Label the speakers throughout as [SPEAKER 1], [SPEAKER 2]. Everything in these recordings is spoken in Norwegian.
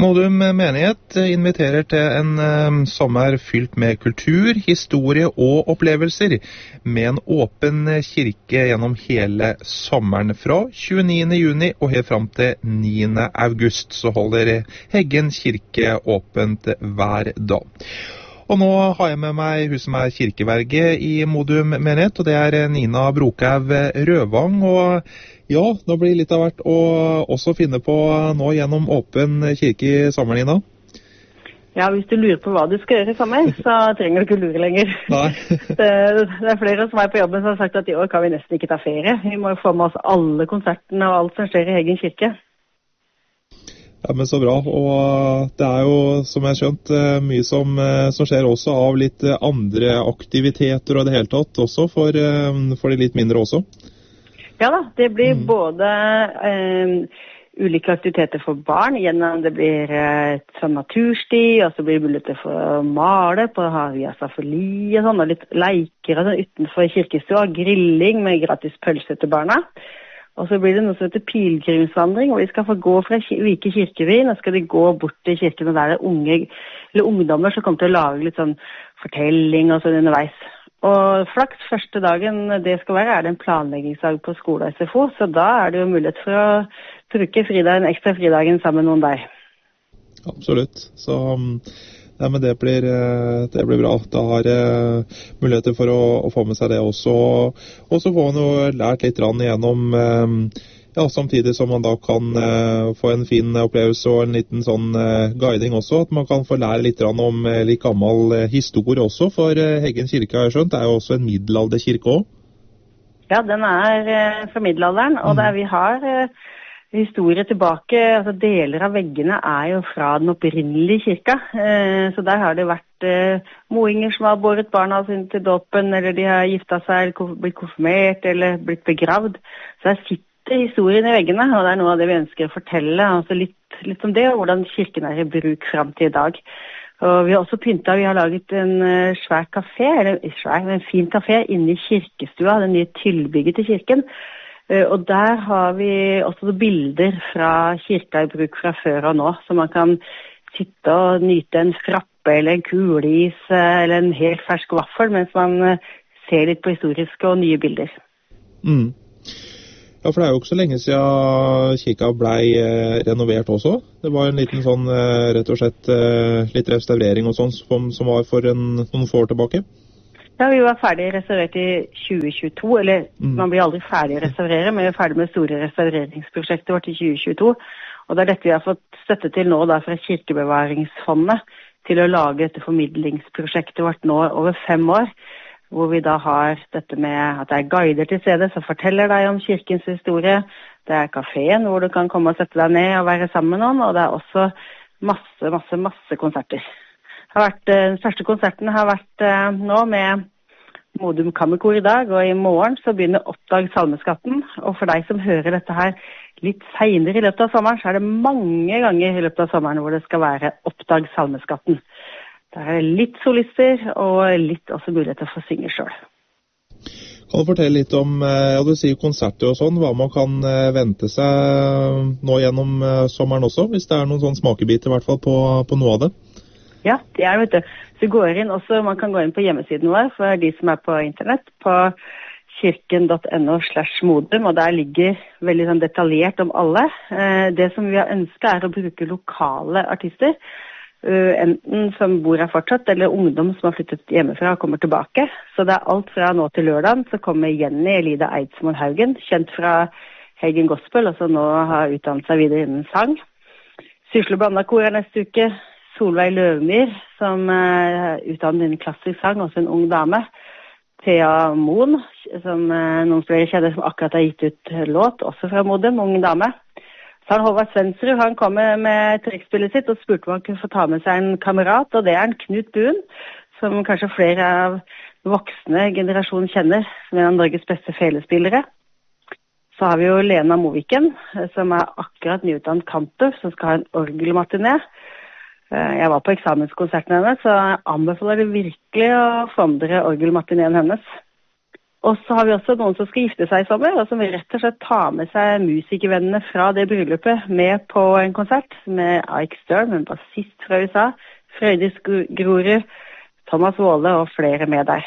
[SPEAKER 1] Modum menighet inviterer til en sommer fylt med kultur, historie og opplevelser, med en åpen kirke gjennom hele sommeren. Fra 29. juni og helt fram til 9. august så holder Heggen kirke åpent hver dag. Og nå har jeg med meg hun som kirkeverge i Modum menighet, og det Nina Brokaug Røvang. Og ja, det blir litt av hvert å også finne på nå gjennom åpen kirke i sommer, Nina.
[SPEAKER 2] Ja, hvis du lurer på hva du skal gjøre i sommer, så trenger du ikke lure lenger.
[SPEAKER 1] Nei.
[SPEAKER 2] det flere som på jobben som har sagt at i år kan vi nesten ikke ta ferie. Vi må få med oss alle konsertene og alt som skjer i Heggen kirke.
[SPEAKER 1] Ja, men så bra. Og det jo, som jeg har skjønt, mye som skjer også av litt andre aktiviteter og det hele tatt, også for de litt mindre også.
[SPEAKER 2] Ja da, det blir både ulike aktiviteter for barn, gjennom det blir sånn natursti, og så blir det muligheter for å male på via safari og sånn, og litt leiker og sånn utenfor kirkestua, grilling med gratis pølse til barna. Og så blir det noe som heter pilgrimsvandring, hvor vi skal få gå fra Vike kirkevin, og skal de gå bort til kirken, og der ungdommer som kommer til å lage litt sånn fortelling og sånn underveis. Og flaks første dagen det skal være, det en planleggingsdag på skole og SFO, så da det jo mulighet for å bruke ekstra fridagen sammen med noen der.
[SPEAKER 1] Absolutt, så... Ja, men det blir bra. Da har muligheter for å få med seg det også. Og så får man jo lært litt gjennom, ja, samtidig som man da kan få en fin opplevelse og en liten sånn guiding også, at man kan få lære litt om litt gammel historie også, for Heggen kirke har jeg skjønt, det jo også en middelalderkirke også.
[SPEAKER 2] Ja, den fra middelalderen, og der vi har... historie tilbake, altså deler av veggene jo fra den opprinnelige kirka, så der har det vært moinger som har båret barna sine til dåpen, eller de har giftet seg, eller blitt konfirmert, eller blitt begravd. Så der sitter historien i veggene, og det noe av det vi ønsker å fortelle, altså litt om det, og hvordan kirken i bruk frem til i dag. Og vi har også pyntet, vi har laget en svær kafé, en fin kafé inne i kirkestua, det nye tilbygget til kirken. Og der har vi også bilder fra kirka i bruk fra før og nå, så man kan sitte og nyte en frappe eller en kuleis eller en helt fersk vaffel, mens man ser litt på historiske og nye bilder.
[SPEAKER 1] Ja, for det jo ikke så lenge siden kirka ble renovert også. Det var en liten sånn, rett og slett, litt restaurering og sånn, som var for noen få år tilbake.
[SPEAKER 2] Ja, vi var ferdig restaurert i 2022, eller man blir aldri ferdig å restaurere, men vi ferdig med store restaureringsprosjektet vårt i 2022, og det dette vi har fått støtte til nå da fra Kirkebevaringsfondet til å lage dette formidlingsprosjektet vårt nå over 5 år, hvor vi da har dette med at det guider til stedet som forteller deg om kirkens historie, det kaféen hvor du kan komme og sette deg ned og være sammen med noen, og det også masse konserter. Den første konserten har vært nå med Modum Kammerkor i dag, og i morgen så begynner Oppdag Salmeskatten. Og for deg som hører dette her litt senere i løpet av sommeren, så det mange ganger i løpet av sommeren hvor det skal være Oppdag Salmeskatten. Der det litt solister og litt også muligheter for å synge selv.
[SPEAKER 1] Kan du fortelle litt om, ja, du sier konserter og sånn, hva man kan vente seg nå gjennom sommeren også, hvis det noen sånn smakebiter i hvert fall på noe av det?
[SPEAKER 2] Ja, det vet du. Så går inn også, man kan gå inn på hjemmesiden vår for de som på internett, på kirken.no/modum, og der ligger veldig sånn detaljert om alle. Det som vi har ønsket å bruke lokale artister, enten som bor her fortsatt, eller ungdom som har flyttet hjemmefra og kommer tilbake. Så det alt fra nå til lørdagen, så kommer Jenny Elida Eidsmoen Haugen, kjent fra Heggen Gospel, og så nå har utdannet seg videre innen sang. Sysle Blandakor neste uke, Solveig Løvmyr, som utdannet innen klassisk sang, også en ung dame. Thea Moen, som noen flere kjenner, som akkurat har gitt ut låt, også fra Modum, ung dame. Så Håvard Svensrud, han kom med trekkspillet sitt og spurte om han kunne få ta med seg en kamerat, og det en Knut Buen, som kanskje flere av voksne generasjonen kjenner, som en av Norges beste felespillere. Så har vi jo Lena Moviken, som akkurat nyutdannet kantor, som skal ha en orgelmatiné. Jeg var på eksamenskonserten hennes, så jeg anbefaler det virkelig å få med dere orgelmatinéen hennes. Og så har vi også noen som skal gifte seg i sommer, og som rett og slett tar med seg musikervennene fra det bryllupet med på en konsert med Ike Stern, en bassist fra USA, Frøydis Grorud, Thomas Våle og flere med der.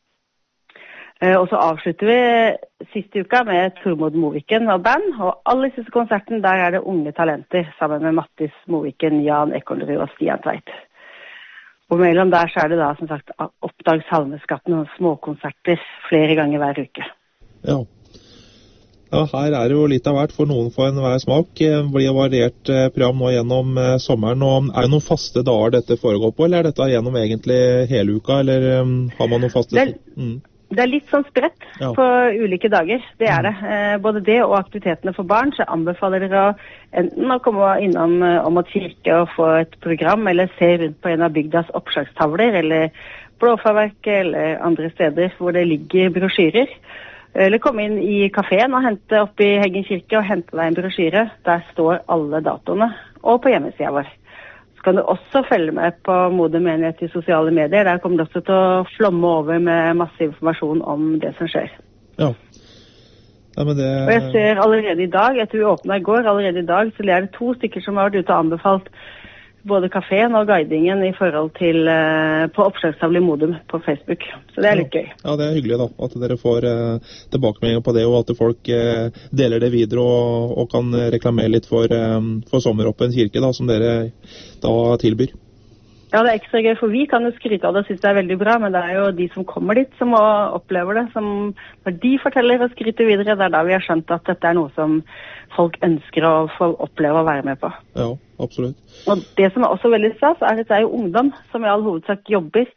[SPEAKER 2] Og så avslutter vi siste uka med Tormod Moviken og band, og alle siste konserten der det unge talenter sammen med Mattis Moviken, Jan Ekollerud og Stian Tveit. Og mellom der så det da som sagt Oppdag Salmeskatten og småkonserter flere ganger hver uke.
[SPEAKER 1] Ja. Ja, her det jo litt av hvert for noen for enhver smak. Det blir variert program nå gjennom sommeren. Og det noen faste dager dette foregår på, eller dette gjennom egentlig hele uka, eller har man noen faste...
[SPEAKER 2] Det litt sånn spredt på ulike dager, det det. Både det og aktivitetene for barn, så jeg anbefaler dere enten å komme innom Åmot kirke og få et program, eller se rundt på en av bygdas oppslagstavler, eller Blåfarverket, eller andre steder hvor det ligger brosjyrer. Eller komme inn i kaféen og hente opp i Heggen kirke og hente deg en brosjyre. Der står alle datoene, og på hjemmesiden vår. Kan du også følge med på Modum menighet i sosiale medier. Der kommer du også til å flomme over med masse informasjon om det som skjer.
[SPEAKER 1] Ja. Ja, men det...
[SPEAKER 2] Og jeg ser allerede i dag, etter vi åpnet i går, allerede i dag, så det 2 stykker som har vært ute og anbefalt både kaféen og guidingen i forhold til på oppslagstavle i Modum på Facebook. Så det litt gøy.
[SPEAKER 1] Ja, det hyggelig da, at dere får tilbakemeldinger på det, og at folk deler det videre og kan reklamere litt for Sommeråpen kirke da, som dere da tilbyr.
[SPEAKER 2] Ja, det ekstra gøy, for vi kan jo skryte av det og synes det veldig bra, men det jo de som kommer dit som opplever det, som når de forteller og skryter videre, det da vi har skjønt at dette noe som folk ønsker å få oppleve å være med på.
[SPEAKER 1] Ja, absolutt.
[SPEAKER 2] Og det som også veldig stas, at det jo ungdom som i all hovedsak jobber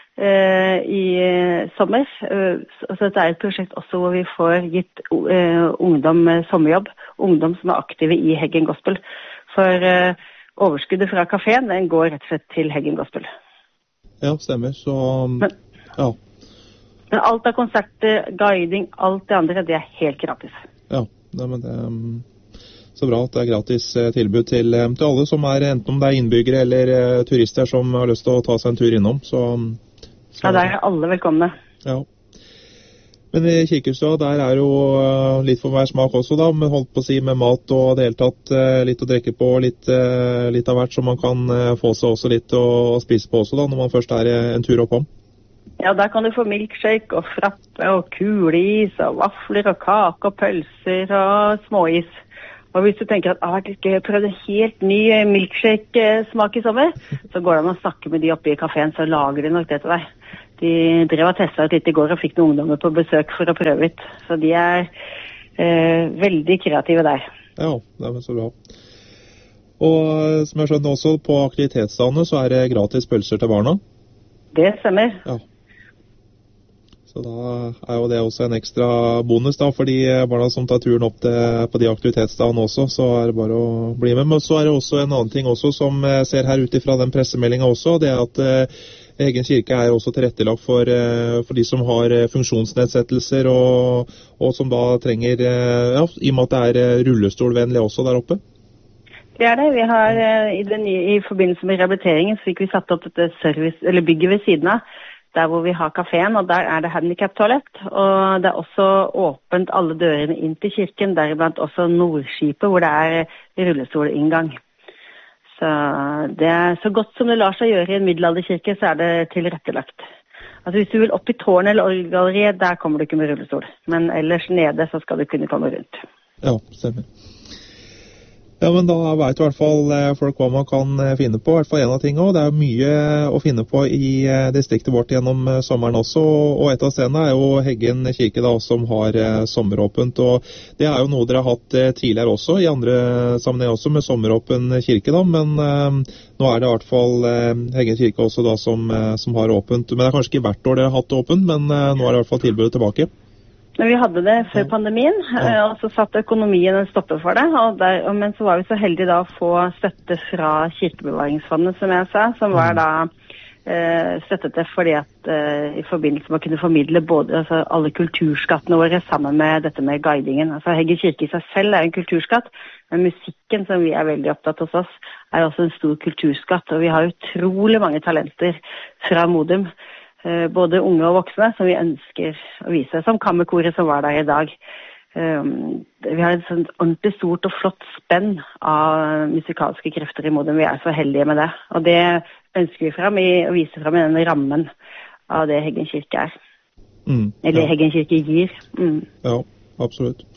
[SPEAKER 2] i sommer. Så dette et prosjekt også hvor vi får gitt ungdom sommerjobb, ungdom som aktive i Heggen Gospel. For overskuddet fra kaféen, den går rett og slett til Heggen Gospel.
[SPEAKER 1] Ja, stemmer. Så, ja.
[SPEAKER 2] Men alt av konserter, guiding, alt det andre, det helt gratis.
[SPEAKER 1] Ja, men det så bra at det gratis tilbud til alle som enten om det innbyggere eller turister som har lyst til å ta seg en tur innom. Så
[SPEAKER 2] ja, der alle velkomne.
[SPEAKER 1] Ja. Men i Kirkestua, der jo litt for hver smak også da, men holdt på å si med mat og det hele tatt litt å drikke på, litt av hvert som man kan få seg også litt å spise på også da, når man først en tur oppom.
[SPEAKER 2] Ja, der kan du få milkshake og frappe og kuleis og vafler og kake og pølser og småis. Og hvis du tenker at det litt gøy å prøve en helt ny milkshake-smak i sommer, så går det an å snakke med de oppe i kaféen, så lager de nok det til deg. De drev og testet litt i går og fikk noen ungdommer på besøk for å prøve ut. Så de veldig kreative der.
[SPEAKER 1] Ja, det så bra. Og som jeg skjønner også, på aktivitetsdagene så det gratis pølser til barna?
[SPEAKER 2] Det stemmer.
[SPEAKER 1] Ja. Så da jo det også en ekstra bonus da, for de barna som tar turen opp på de aktivitetsdagene også, så det bare å bli med. Men så det også en annen ting også som jeg ser her ute fra den pressemeldingen også, det at Heggen kirke også tilrettelagt for de som har funksjonsnedsettelser og som da trenger, ja, i og med at det rullestolvennlig også der oppe.
[SPEAKER 2] Det det. Vi har i forbindelse med rehabiliteringen så fikk vi satt opp dette bygget ved siden av, der hvor vi har kaféen, og der det handicap-toalett. Og det også åpent alle dørene inn til kirken, deriblant også Nordskipet, hvor det rullestolinngang. Så det så godt som det lar seg gjøre i en middelalderkirke, så det tilrettelagt. Altså hvis du vil opp i tårnet eller orgelgalleriet, der kommer du ikke med rullestol. Men ellers nede så skal du kunne komme rundt.
[SPEAKER 1] Ja, stemmer. Ja, men da vet i hvert fall folk hva man kan finne på, i hvert fall en av tingene. Det mye å finne på i distriktet vårt gjennom sommeren også, og et av stedene jo Heggen kirke da, som har sommeråpent, og det jo noe dere har hatt tidligere også, i andre sammenheng også, med sommeråpen kirke da, men nå det i hvert fall Heggen kirke også da, som har åpent. Men det kanskje ikke hvert år dere har hatt åpent, men nå det i hvert fall tilbudet tilbake.
[SPEAKER 2] Men vi hadde det før pandemien, og så satt økonomien en stopper for det. Men så var vi så heldige da å få støtte fra Kirkebevaringsfondet, som jeg sa, som var da støttet det fordi at i forbindelse med å kunne formidle både alle kulturskattene våre sammen med dette med guidingen. Altså Heggen kirke i seg selv en kulturskatt, men musikken som vi veldig opptatt hos oss også en stor kulturskatt, og vi har utrolig mange talenter fra Modum. både unge og voksne, som vi ønsker å vise, som kammerkoret som var der i dag. Vi har et sånt ordentlig stort og flott spenn av musikalske krefter i Modum. Vi er så heldige med det. Og det ønsker vi fram å vise fram i denne rammen av det Heggen kirke er. Eller Heggen kirke gir.
[SPEAKER 1] Ja, absolutt.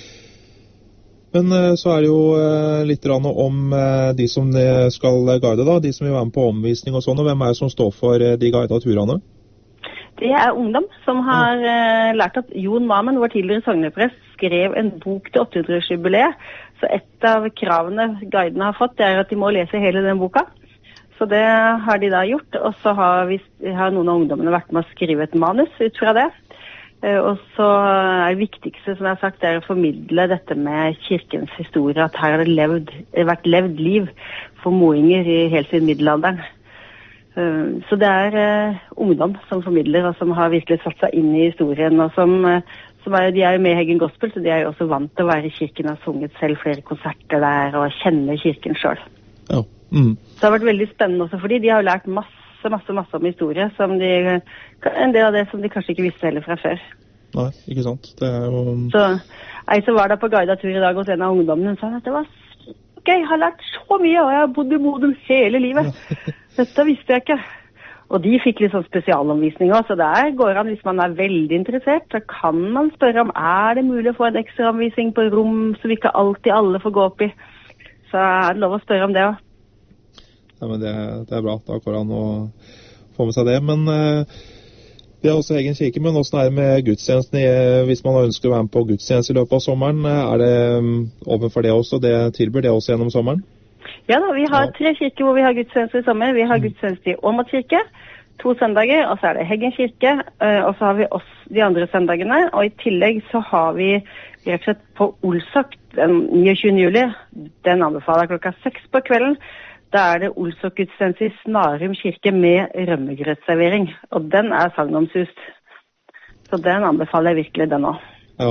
[SPEAKER 1] Men så er det jo litt om de som skal guide da, de som vil være med på omvisning og sånn, og hvem er det som står for de guidede turene?
[SPEAKER 2] Det er ungdom som har lært at Jon Mamen, vår tidligere sogneprest, skrev en bok til 800-årsjubileet. Så et av kravene guidene har fått, det er at de må lese hele den boka. Så det har de da gjort, og så har noen av ungdommene vært med å skrive et manus ut fra det. Og så er det viktigste, som jeg har sagt, det er å formidle dette med kirkens historie, at her har det vært levd liv for moinger helt siden middelalderen. Så det er ungdom som formidler, og som har virkelig satt seg inn i historien, og de er jo med i Heggen Gospel, så de er jo også vant til å være i kirken og har sunget selv flere konserter der, og kjenner kirken selv.
[SPEAKER 1] Ja.
[SPEAKER 2] Så det har vært veldig spennende også, fordi de har jo lært masse om historie, en del av det som de kanskje ikke visste heller fra før.
[SPEAKER 1] Nei, ikke sant. Det er jo...
[SPEAKER 2] Så jeg som var der på guidet tur i dag hos en av ungdommene, hun sa at det var gøy, jeg har lært så mye, og jeg har bodd i Modum hele livet. Dette visste jeg ikke. Og de fikk litt sånn spesialomvisning også, så der går an, hvis man er veldig interessert, så kan man spørre om, er det mulig å få en ekstra omvisning på rom, som ikke alltid alle får gå opp i. Så er det lov å spørre om det også.
[SPEAKER 1] Ja, men det er bra, da går an å få med seg det, men vi har også Heggen kirke, men hvordan er det med gudstjenesten, hvis man ønsker å være med på gudstjeneste i løpet av sommeren, er det åpen for det også, det tilbyr det også gjennom sommeren?
[SPEAKER 2] Ja da, vi har 3 kirker hvor vi har gudstjeneste i sommer. Vi har gudstjeneste i Åmot kirke, 2 søndager, og så er det Heggen kirke, og så har vi også de andre søndagene, og i tillegg så har vi rett og slett på Olsok den 29. juli, den anbefaler klokka 6 på kvelden. Da er det Olsok-gudstjeneste i Snarum kirke med rømmegrøtservering, og den er sagnomsust. Så den anbefaler jeg virkelig, den også.
[SPEAKER 1] Ja.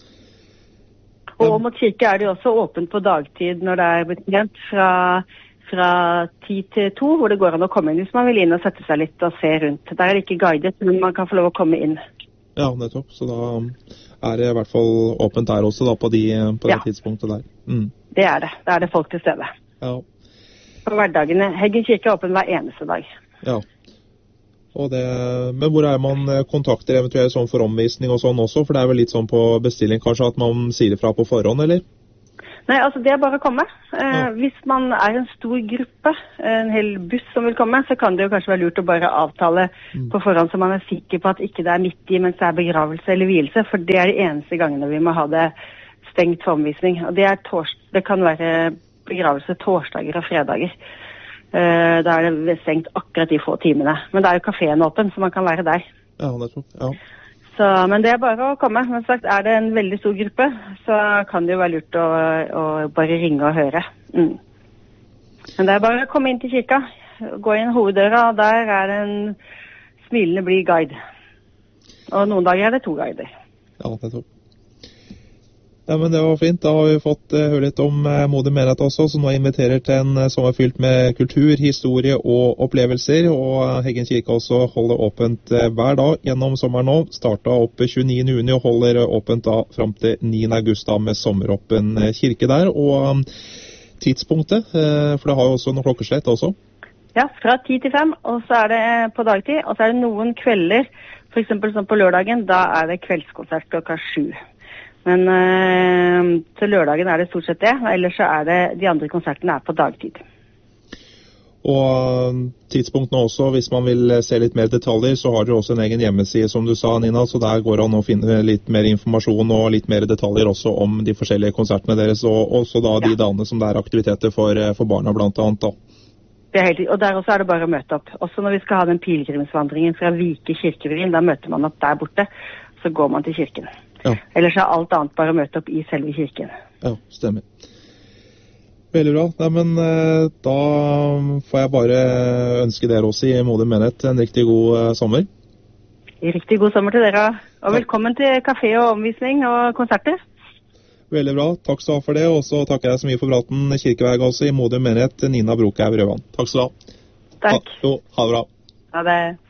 [SPEAKER 2] Og mot kirke er det også åpent på dagtid når det er betjent fra 10 til 2, hvor det går an å komme inn hvis man vil inn og sette seg litt og se rundt. Der er det ikke guidet, men man kan få lov å komme inn.
[SPEAKER 1] Ja, nettopp. Så da er det i hvert fall åpent der også, da, på det tidspunktet der.
[SPEAKER 2] Det er det. Da er det folk til stede.
[SPEAKER 1] Ja.
[SPEAKER 2] På hverdagene. Heggen kirke er åpen hver eneste dag.
[SPEAKER 1] Ja. Men hvor er man kontakter eventuelt sånn for omvisning og sånn også? For det er vel litt sånn på bestilling kanskje at man sier det fra på forhånd, eller?
[SPEAKER 2] Nei, altså det er bare å komme. Hvis man er en stor gruppe, en hel buss som vil komme, så kan det jo kanskje være lurt å bare avtale på forhånd så man er sikker på at ikke det er midt i mens det er begravelse eller hvilelse, for det er de eneste gangene vi må ha det stengt for omvisning. Og det kan være begravelse torsdager og fredager. Da er det stengt akkurat de få timene. Men det er jo kaféen åpen, så man kan være der.
[SPEAKER 1] Ja, nettopp. Ja.
[SPEAKER 2] Så, men det er bare å komme. Men sagt, er det en veldig stor gruppe, så kan det jo være lurt å bare ringe og høre. Men det er bare å komme inn til kirka, gå inn hoveddøra, og der er det en smilende blid guide. Og noen dager er det 2 guider.
[SPEAKER 1] Ja, nettopp. Ja, men det var fint. Da har vi fått høre litt om Modum menighet også, som nå inviterer til en sommer fylt med kultur, historie og opplevelser. Og Heggen kirke også holder åpent hver dag gjennom sommeren nå. Startet opp 29. juni og holder åpent da frem til 9. august da med sommeråpen kirke der. Og tidspunktet, for det har jo også noen klokkeslett også.
[SPEAKER 2] Ja, fra 10 til 5, og så er det på dagtid. Og så er det noen kvelder, for eksempel sånn på lørdagen, da er det kveldskonsert klokka 7. Men til lørdagen er det stort sett det, ellers så er det de andre konsertene er på dagtid.
[SPEAKER 1] Og tidspunktene også, hvis man vil se litt mer detaljer, så har dere også en egen hjemmeside, som du sa, Nina, så der går an å finne litt mer informasjon og litt mer detaljer også om de forskjellige konsertene deres, og også da de dagene som det er aktiviteter for barna blant annet da.
[SPEAKER 2] Det er helt, og der også er det bare å møte opp. Også når vi skal ha den pilgrimsvandringen fra Vike kirkerevyen, da møter man opp der borte, så går man til kirken. Ja. Ellers er alt annet bare å møte opp i selve kirken.
[SPEAKER 1] Ja, stemmer. Veldig bra. Nei, men da får jeg bare ønske dere også i Modum menighet en riktig god sommer.
[SPEAKER 2] Riktig god sommer til dere. Og velkommen til kafé og omvisning og konserter.
[SPEAKER 1] Veldig bra. Takk skal du ha for det. Og så takker jeg så mye for praten Kirkeveg også i Modum menighet, Nina Brokhaug Røvan. Takk skal du ha.
[SPEAKER 2] Takk.
[SPEAKER 1] Ha det bra.
[SPEAKER 2] Ha det.